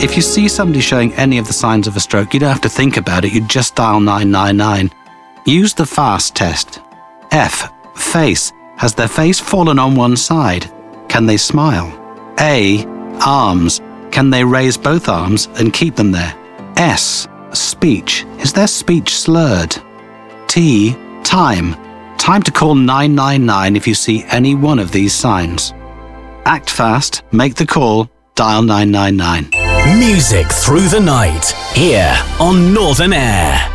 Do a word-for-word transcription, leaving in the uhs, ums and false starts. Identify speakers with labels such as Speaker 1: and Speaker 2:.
Speaker 1: If you see somebody showing any of the signs of a stroke, you don't have to think about it, you just dial nine nine nine. Use the FAST test. F. Face. Has their face fallen on one side? Can they smile? A. Arms. Can they raise both arms and keep them there? S. Speech. Is their speech slurred? T. Time. Time to call nine nine nine if you see any one of these signs. Act fast, make the call, dial nine nine nine.
Speaker 2: Music through the night, here on Northern Air.